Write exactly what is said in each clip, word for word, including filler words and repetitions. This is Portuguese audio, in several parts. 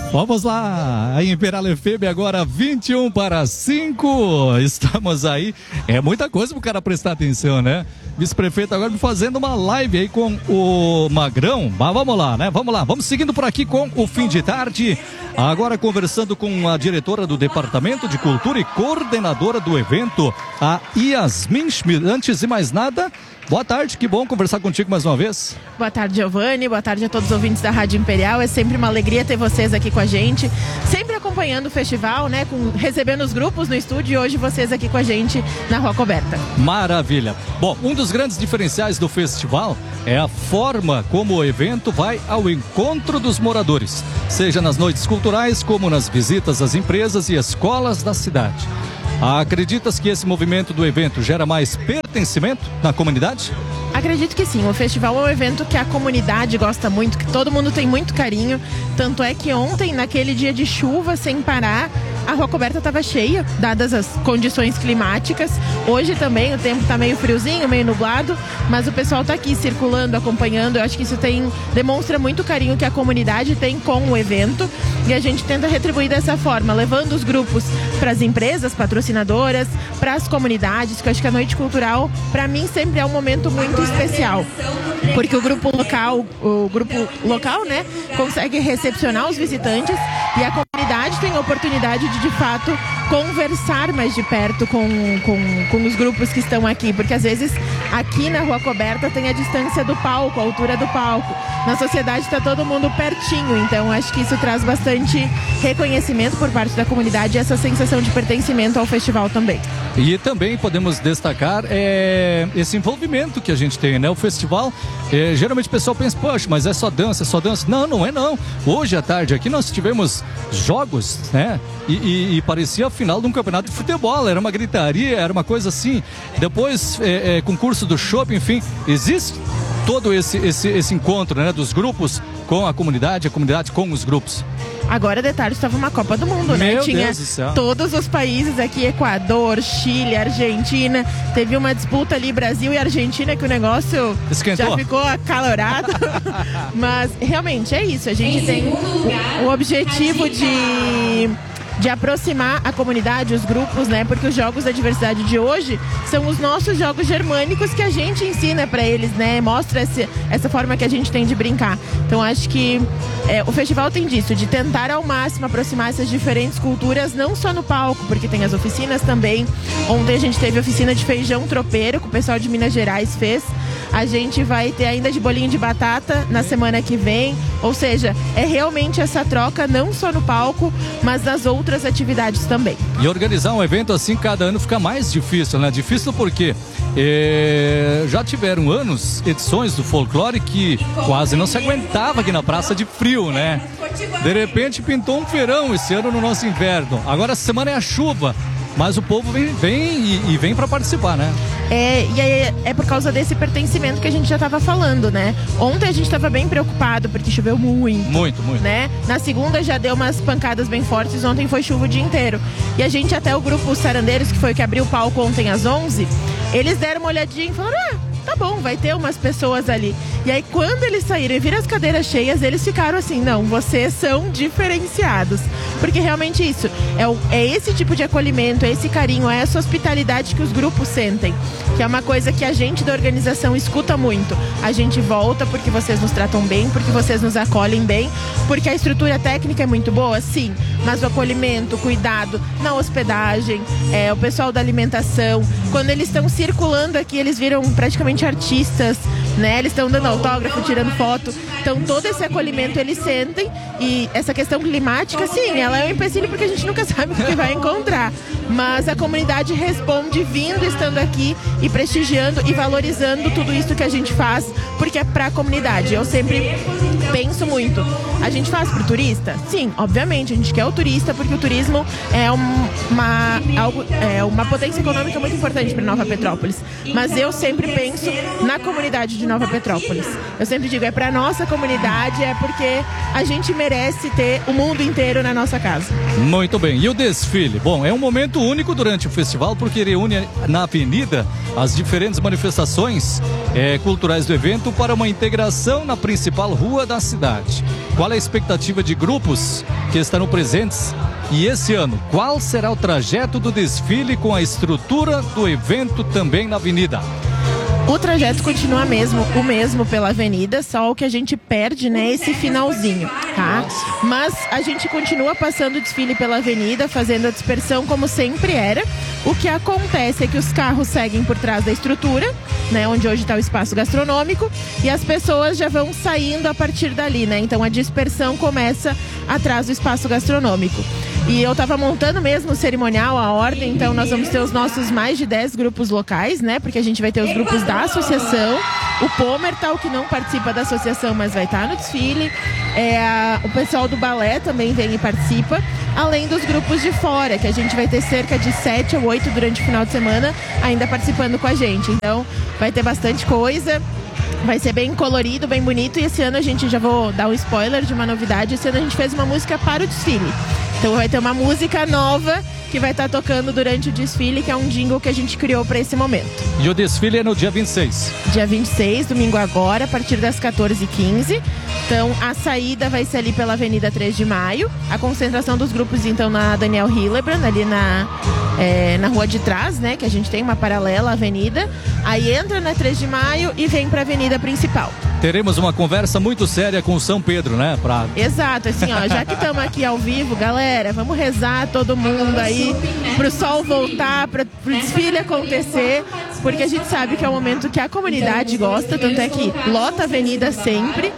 Vamos lá, a Imperial F M agora vinte e um para cinco, estamos aí, é muita coisa pro cara prestar atenção, né? Vice-prefeito agora fazendo uma live aí com o Magrão, mas vamos lá, né? Vamos lá, vamos seguindo por aqui com o fim de tarde, agora conversando com a diretora do Departamento de Cultura e coordenadora do evento, a Yasmin Schmidt. Antes de mais nada, boa tarde, que bom conversar contigo mais uma vez. Boa tarde, Giovanni, boa tarde a todos os ouvintes da Rádio Imperial, é sempre uma alegria ter vocês aqui com a gente, sempre acompanhando o festival, né, com, recebendo os grupos no estúdio e hoje vocês aqui com a gente na Rua Coberta. Maravilha. Bom, um dos grandes diferenciais do festival é a forma como o evento vai ao encontro dos moradores, seja nas noites culturais como nas visitas às empresas e escolas da cidade. Acreditas que esse movimento do evento gera mais pertencimento na comunidade? Acredito que sim, o festival é um evento que a comunidade gosta muito, que todo mundo tem muito carinho, tanto é que ontem, naquele dia de chuva sem parar, a Rua Coberta estava cheia, dadas as condições climáticas. Hoje também o tempo está meio friozinho, meio nublado, mas o pessoal está aqui circulando, acompanhando. Eu acho que isso tem, demonstra muito carinho que a comunidade tem com o evento e a gente tenta retribuir dessa forma, levando os grupos para as empresas patrocinadoras, para as comunidades, que eu acho que a noite cultural, para mim, sempre é um momento muito especial, porque o grupo local, o grupo local, né, consegue recepcionar os visitantes e a comunidade tem a oportunidade de, de fato, conversar mais de perto com, com, com os grupos que estão aqui, porque às vezes aqui na Rua Coberta tem a distância do palco, a altura do palco. Na sociedade está todo mundo pertinho, então acho que isso traz bastante reconhecimento por parte da comunidade e essa sensação de pertencimento ao festival também. E também podemos destacar é, esse envolvimento que a gente tem, né? O festival, é, geralmente o pessoal pensa, poxa, mas é só dança, é só dança. Não, não é não. Hoje à tarde aqui nós tivemos jogos, né? E, e, e parecia a final de um campeonato de futebol, era uma gritaria, era uma coisa assim. Depois, é, é, concurso do shopping, enfim, existe todo esse, esse, esse encontro, né? Dos grupos com a comunidade, a comunidade com os grupos. Agora, detalhe, estava uma Copa do Mundo, né? Meu Tinha Deus do céu. Todos os países aqui, Equador, Chile, Argentina. Teve uma disputa ali, Brasil e Argentina, que o negócio esquentou. Já ficou acalorado. Mas, realmente, é isso. A gente tem o, o objetivo de... de aproximar a comunidade, os grupos, né? Porque os jogos da diversidade de hoje são os nossos jogos germânicos que a gente ensina para eles, né? Mostra esse, essa forma que a gente tem de brincar. Então acho que é, o festival tem disso, de tentar ao máximo aproximar essas diferentes culturas, não só no palco, porque tem as oficinas também. Ontem a gente teve oficina de feijão tropeiro, que o pessoal de Minas Gerais fez. A gente vai ter ainda de bolinho de batata na semana que vem. Ou seja, é realmente essa troca não só no palco, mas nas outras atividades também. E organizar um evento assim cada ano fica mais difícil, né? Difícil porque é, já tiveram anos, edições do folclore que quase não se aguentava aqui na praça de frio, né? De repente pintou um verão esse ano no nosso inverno. Agora essa semana é a chuva. Mas o povo vem, vem e, e vem para participar, né? É, e é, é por causa desse pertencimento que a gente já estava falando, né? Ontem a gente estava bem preocupado porque choveu muito. Muito, muito. Né? Na segunda já deu umas pancadas bem fortes, ontem foi chuva o dia inteiro. E a gente, até o grupo Sarandeiros, que foi o que abriu o palco ontem às onze, eles deram uma olhadinha e falaram, ah, tá bom, vai ter umas pessoas ali. E aí quando eles saíram e viram as cadeiras cheias, eles ficaram assim, não, vocês são diferenciados. Porque realmente isso, é, o, é esse tipo de acolhimento, é esse carinho, é essa hospitalidade que os grupos sentem. Que é uma coisa que a gente da organização escuta muito. A gente volta porque vocês nos tratam bem, porque vocês nos acolhem bem, porque a estrutura técnica é muito boa, sim. Mas o acolhimento, o cuidado na hospedagem, é, o pessoal da alimentação. Quando eles estão circulando aqui, eles viram praticamente artistas, né? Eles estão dando autógrafo, tirando foto. Então todo esse acolhimento eles sentem. E essa questão climática, sim, ela é um empecilho porque a gente nunca sabe o que vai encontrar. Mas a comunidade responde vindo, estando aqui e prestigiando e valorizando tudo isso que a gente faz, porque é para a comunidade. Eu sempre penso muito, a gente faz para o turista? Sim, obviamente, a gente quer o turista porque o turismo é um, uma, algo, é uma potência econômica muito importante para Nova Petrópolis. Mas eu sempre penso na comunidade de Nova Petrópolis. Eu sempre digo, é para a nossa comunidade, é porque a gente merece ter o mundo inteiro na nossa casa. Muito bem, e o desfile? Bom, é um momento único durante o festival porque reúne na avenida as diferentes manifestações é, culturais do evento para uma integração na principal rua da da cidade. Qual é a expectativa de grupos que estarão presentes? E esse ano, qual será o trajeto do desfile com a estrutura do evento também na avenida? O trajeto continua mesmo, o mesmo pela avenida, só o que a gente perde, né, esse finalzinho, tá? Mas a gente continua passando o desfile pela avenida, fazendo a dispersão como sempre era. O que acontece é que os carros seguem por trás da estrutura, né, onde hoje está o espaço gastronômico, e as pessoas já vão saindo a partir dali, né? Então a dispersão começa atrás do espaço gastronômico. E eu estava montando mesmo o cerimonial, a ordem, então nós vamos ter os nossos mais de dez grupos locais, né? Porque a gente vai ter os grupos da associação, o Pomertal, que não participa da associação, mas vai estar no desfile, é, a, o pessoal do balé também vem e participa, além dos grupos de fora, que a gente vai ter cerca de sete ou oito durante o final de semana ainda participando com a gente. Então vai ter bastante coisa. Vai ser bem colorido, bem bonito. E esse ano a gente, já vou dar um spoiler de uma novidade, esse ano a gente fez uma música para o desfile. Então vai ter uma música nova que vai estar tocando durante o desfile, que é um jingle que a gente criou para esse momento. E o desfile é no dia vinte e seis? Dia vinte e seis, domingo agora, a partir das quatorze e quinze. Então a saída vai ser ali pela Avenida três de maio. A concentração dos grupos, então, na Daniel Hillebrand, ali na, é, na rua de trás, né? Que a gente tem uma paralela à avenida. Aí entra na três de maio e vem para a avenida principal. Teremos uma conversa muito séria com o São Pedro, né? Pra... Exato, assim, ó, já que estamos aqui ao vivo, galera, vamos rezar todo mundo aí pro sol voltar, para pro desfile acontecer, porque a gente sabe que é um momento que a comunidade gosta, tanto é que lota a avenida sempre.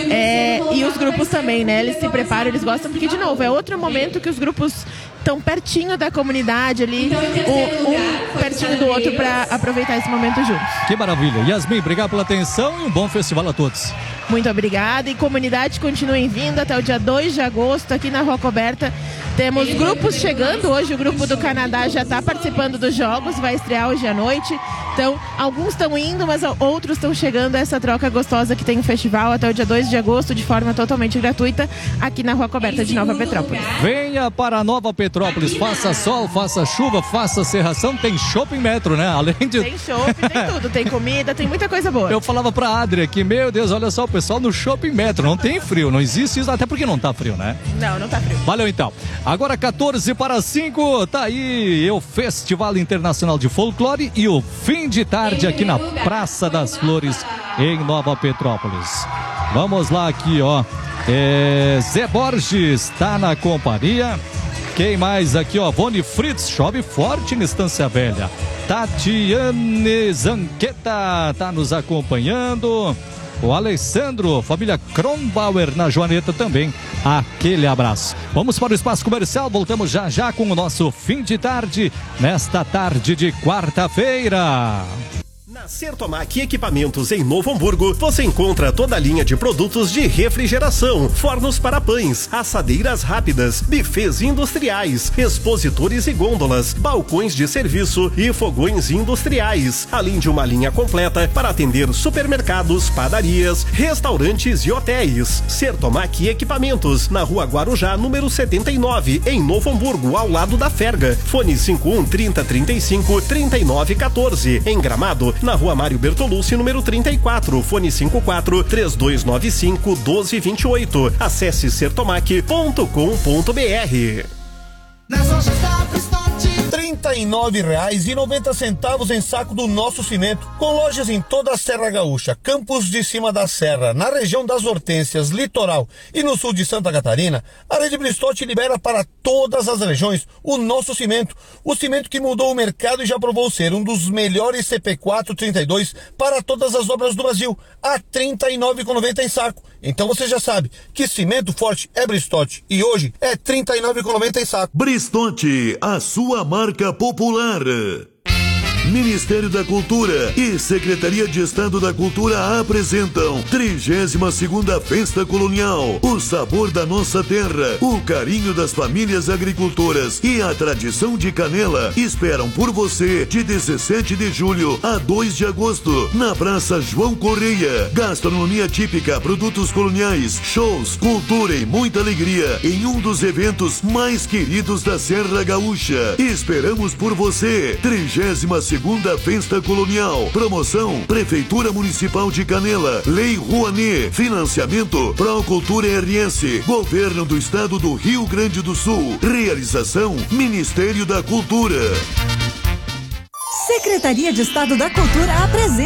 É, e os grupos também, né? Eles se preparam, eles gostam, porque, de novo, é outro momento que os grupos estão pertinho da comunidade ali, um, um pertinho do outro, para aproveitar esse momento juntos. Que maravilha. Yasmin, obrigado pela atenção e um bom festival a todos. Muito obrigada. E comunidade, continuem vindo até o dia dois de agosto aqui na Rua Coberta. Temos grupos chegando. Hoje o grupo do Canadá já está participando dos jogos, vai estrear hoje à noite. Então, alguns estão indo, mas outros estão chegando a essa troca gostosa que tem o festival até o dia dois de agosto, de forma totalmente gratuita, aqui na Rua Coberta de Nova Petrópolis. Venha para Nova Petrópolis, faça sol, faça chuva, faça serração, tem shopping metro, né? Além de... Tem shopping, tem tudo, tem comida, tem muita coisa boa. Eu falava pra Adri aqui, meu Deus, olha só o pessoal no shopping metro, não tem frio, não existe isso, até porque não tá frio, né? Não, não tá frio. Valeu então. Agora quatorze para cinco, tá aí o Festival Internacional de Folclore e o fim de tarde aqui na Praça das Flores, em Nova Petrópolis. Vamos lá aqui, ó. É, Zé Borges tá na companhia. Quem mais aqui, ó? Vone Fritz, chove forte na Estância Velha. Tatiane Zanqueta tá nos acompanhando. O Alessandro, família Kronbauer na Joaneta também. Aquele abraço. Vamos para o espaço comercial, voltamos já já com o nosso fim de tarde, nesta tarde de quarta-feira. Na Sertomac Equipamentos em Novo Hamburgo, você encontra toda a linha de produtos de refrigeração, fornos para pães, assadeiras rápidas, bufês industriais, expositores e gôndolas, balcões de serviço e fogões industriais, além de uma linha completa para atender supermercados, padarias, restaurantes e hotéis. Sertomac Equipamentos, na Rua Guarujá, número setenta e nove, em Novo Hamburgo, ao lado da Ferga. Fone cinco um, trinta, trinta e cinco, trinta e nove, quatorze. Em Gramado, na Rua Mário Bertolucci, número trinta e quatro, fone cinco quatro, três dois nove cinco, doze vinte e oito. Acesse sertomac ponto com ponto br. Nas lojas da Bristote, trinta e nove reais e noventa centavos em saco do nosso cimento, com lojas em toda a Serra Gaúcha, Campos de Cima da Serra, na região das Hortênsias, Litoral e no sul de Santa Catarina. A Rede Bristote libera para todas as regiões o nosso cimento, o cimento que mudou o mercado e já provou ser um dos melhores C P quatro trinta e dois para todas as obras do Brasil, a trinta e nove reais e noventa centavos em saco. Então você já sabe que cimento forte é Bristote e hoje é trinta e nove reais e noventa centavos em saco. Bristote, a sua marca popular. Ministério da Cultura e Secretaria de Estado da Cultura apresentam trigésima segunda Festa Colonial, o sabor da nossa terra, o carinho das famílias agricultoras e a tradição de Canela esperam por você de dezessete de julho a dois de agosto, na Praça João Correia. Gastronomia típica, produtos coloniais, shows, cultura e muita alegria em um dos eventos mais queridos da Serra Gaúcha. Esperamos por você. trigésima segunda segunda Festa Colonial. Promoção Prefeitura Municipal de Canela, Lei Rouanet, Financiamento Procultura R S, Governo do Estado do Rio Grande do Sul. Realização Ministério da Cultura. Secretaria de Estado da Cultura apresenta